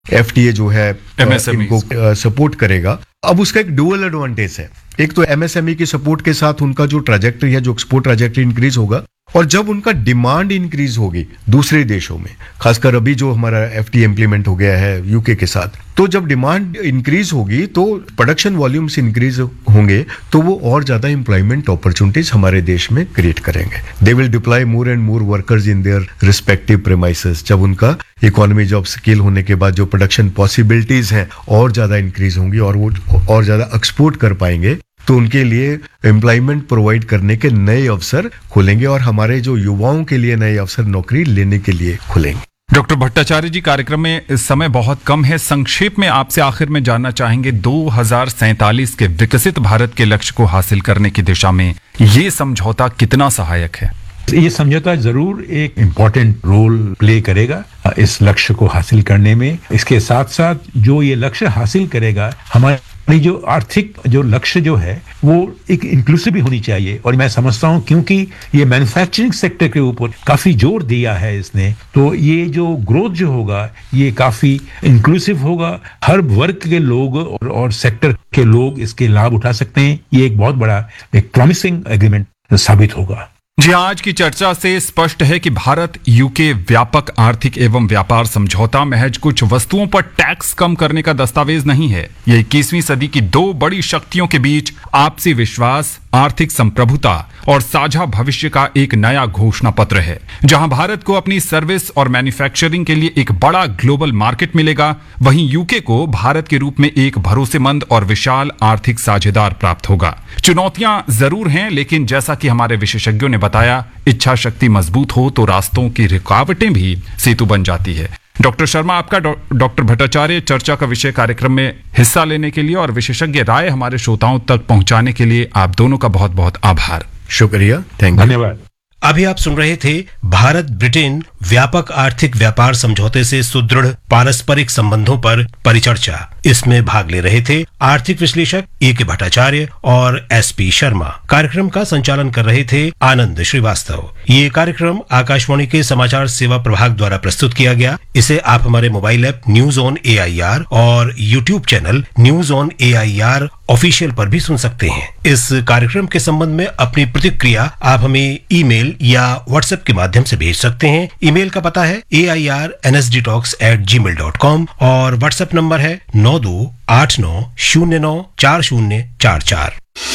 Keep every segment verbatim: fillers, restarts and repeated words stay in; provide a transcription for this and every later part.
FTA जो है MSME इनको सपोर्ट करेगा। अब उसका एक डुअल एडवांटेज है, एक तो एमएसएमई की सपोर्ट के साथ उनका जो ट्रैजेक्टरी है, जो एक्सपोर्ट ट्रैजेक्टरी इंक्रीज होगा, और जब उनका डिमांड इंक्रीज होगी दूसरे देशों में, खासकर अभी जो हमारा एफटीए इंप्लीमेंट हो गया है यूके के साथ, तो जब डिमांड इंक्रीज होगी तो प्रोडक्शन वॉल्यूम्स इंक्रीज होंगे, तो वो और ज्यादा एम्प्लॉयमेंट अपॉर्चुनिटीज हमारे देश में क्रिएट करेंगे। They will deploy more and more workers in their respective premises. जब उनका इकोनॉमी जॉब स्किल होने के बाद जो प्रोडक्शन पॉसिबिलिटीज हैं और ज्यादा इंक्रीज होंगी और वो और ज्यादा एक्सपोर्ट कर पाएंगे, तो उनके लिए एम्प्लॉयमेंट प्रोवाइड करने के नए अवसर खुलेंगे और हमारे जो युवाओं के लिए नए अवसर नौकरी लेने के लिए खुलेंगे। डॉक्टर भट्टाचार्य जी, कार्यक्रम में इस समय बहुत कम है, संक्षेप में आपसे आखिर में जानना चाहेंगे, दो हज़ार सैंतालीस के विकसित भारत के लक्ष्य को हासिल करने की दिशा में ये समझौता कितना सहायक है? ये समझौता जरूर एक इम्पोर्टेंट रोल प्ले करेगा इस लक्ष्य को हासिल करने में। इसके साथ साथ जो ये लक्ष्य हासिल करेगा, हमारी जो आर्थिक जो लक्ष्य जो है वो एक इंक्लूसिव भी होनी चाहिए। और मैं समझता हूं क्योंकि ये मैन्युफैक्चरिंग सेक्टर के ऊपर काफी जोर दिया है इसने, तो ये जो ग्रोथ जो होगा ये काफी इंक्लूसिव होगा। हर वर्ग के लोग और, और सेक्टर के लोग इसके लाभ उठा सकते हैं। ये एक बहुत बड़ा एक प्रॉमिसिंग एग्रीमेंट साबित होगा। जी, आज की चर्चा से स्पष्ट है कि भारत यूके व्यापक आर्थिक एवं व्यापार समझौता महज कुछ वस्तुओं पर टैक्स कम करने का दस्तावेज नहीं है। यह इक्कीसवीं सदी की दो बड़ी शक्तियों के बीच आपसी विश्वास, आर्थिक संप्रभुता और साझा भविष्य का एक नया घोषणा पत्र है, जहां भारत को अपनी सर्विस और मैन्युफैक्चरिंग के लिए एक बड़ा ग्लोबल मार्केट मिलेगा, वहीं यूके को भारत के रूप में एक भरोसेमंद और विशाल आर्थिक साझेदार प्राप्त होगा। चुनौतियां जरूर हैं, लेकिन जैसा कि हमारे विशेषज्ञों ने बताया, इच्छा शक्ति मजबूत हो तो रास्तों की रुकावटें भी सेतु बन जाती है। डॉक्टर शर्मा, आपका डॉक्टर भट्टाचार्य चर्चा का विषय कार्यक्रम में हिस्सा लेने के लिए और विशेषज्ञ राय हमारे श्रोताओं तक पहुंचाने के लिए आप दोनों का बहुत बहुत आभार। शुक्रिया, थैंक यू, धन्यवाद। अभी आप सुन रहे थे भारत ब्रिटेन व्यापक आर्थिक व्यापार समझौते से सुदृढ़ पारस्परिक संबंधों पर परिचर्चा। इसमें भाग ले रहे थे आर्थिक विश्लेषक ए के भट्टाचार्य और एस पी शर्मा। कार्यक्रम का संचालन कर रहे थे आनंद श्रीवास्तव। ये कार्यक्रम आकाशवाणी के समाचार सेवा प्रभाग द्वारा प्रस्तुत किया गया। इसे आप हमारे mobile app news on A I R और YouTube channel news on A I R official पर भी सुन सकते हैं। इस कार्यक्रम के संबंध में अपनी प्रतिक्रिया आप हमें ईमेल या व्हाट्सएप के माध्यम से भेज सकते हैं। ईमेल का पता है ए I R N S D talks eight ji mail dot com और व्हाट्सएप नंबर है नौ दो आठ नौ शून्य नौ चार शून्य चार चार।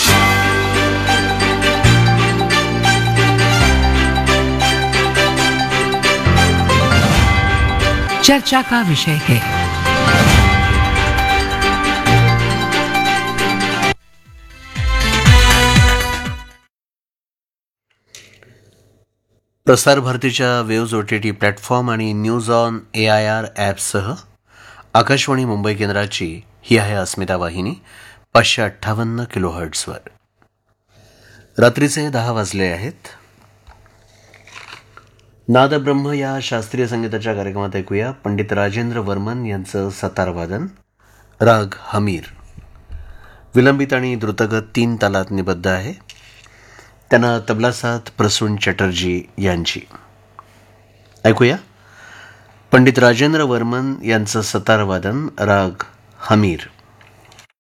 चर्चा का विषय है प्रसार भारतीच्या waves O T T platform आणि news on A I R ॲपसह Akashvani Mumbai केंद्राची ही आहे अस्मिता वाहिनी पाचशे अठ्ठावन्न किलो हर्ट्सवर. रात्रीचे दहा वाजले आहेत. नादब्रह्म या शास्त्रीय संगीताच्या कार्यक्रमात ऐकूया पंडित राजेंद्र वर्मन यांचं सतारवादन, राग हमीर. विलंबित आणि द्रुतगत तीन तालात निबद्ध आहे. त्यांना तबला साथ प्रसून चटर्जी यांची. ऐकूया पंडित राजेंद्र वर्मन यांचं सतारवादन, राग हमीर.